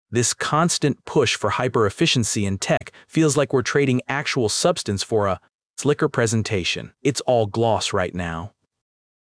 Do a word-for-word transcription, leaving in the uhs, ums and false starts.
This constant push for hyper-efficiency in tech feels like we're trading actual substance for a slicker presentation. It's all gloss right now.